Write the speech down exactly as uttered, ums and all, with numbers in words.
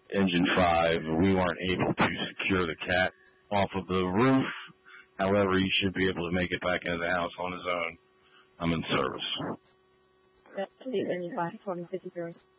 engine five. We weren't able to secure the cat off of the roof. However, he should be able to make it back into the house on his own. I'm in service. That's the engine five, twenty fifty-three.